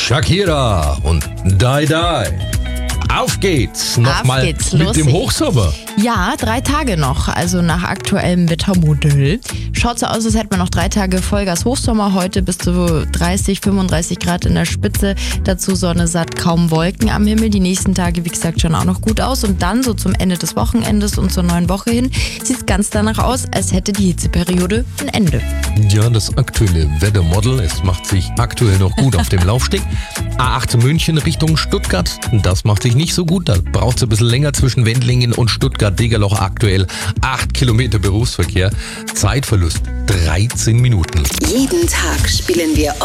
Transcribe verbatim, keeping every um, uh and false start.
Shakira und Die Die. Auf geht's. Nochmal geht's, mit los dem geht's. Hochsommer. Ja, drei Tage noch, also nach aktuellem Wettermodell. Schaut so aus, als hätten wir noch drei Tage Vollgas Hochsommer. Heute bis zu dreißig, fünfunddreißig Grad in der Spitze. Dazu Sonne satt, kaum Wolken am Himmel. Die nächsten Tage, wie gesagt, schauen auch noch gut aus. Und dann so zum Ende des Wochenendes und zur neuen Woche hin sieht es ganz danach aus, als hätte die Hitzeperiode ein Ende. Ja, das aktuelle Wettermodell, es macht sich aktuell noch gut auf dem Laufsteg. A acht München Richtung Stuttgart, das macht sich nicht so gut. Da braucht es ein bisschen länger zwischen Wendlingen und Stuttgart-Degerloch. Aktuell acht Kilometer Berufsverkehr. Zeitverlust dreizehn Minuten. Jeden Tag spielen wir